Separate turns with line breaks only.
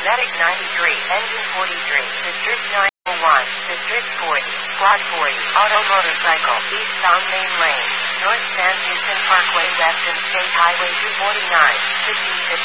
Medic 93, Engine 43, District 901, District 40, Quad 40, Auto Motorcycle, eastbound main lane, North San Houston Parkway west and State Highway 249, 1550.